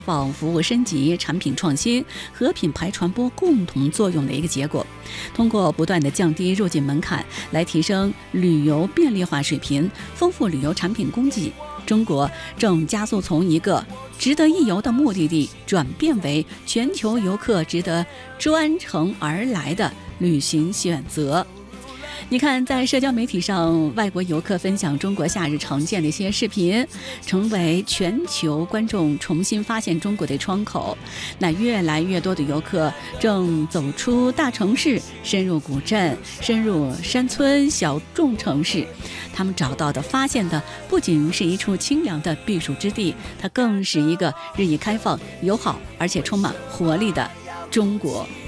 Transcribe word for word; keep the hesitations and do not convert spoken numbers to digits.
放服务升级、产品创新和品牌传播共同作用的一个结果。通过不断的降低入境门槛，来提升旅游便利化水平，丰富旅游产品供给，中国正加速从一个值得一游的目的地转变为全球游客值得专程而来的旅行选择。你看，在社交媒体上，外国游客分享中国夏日常见的一些视频，成为全球观众重新发现中国的窗口。那越来越多的游客正走出大城市，深入古镇，深入山村小众城市。他们找到的、发现的，不仅是一处清凉的避暑之地，它更是一个日益开放、友好而且充满活力的中国。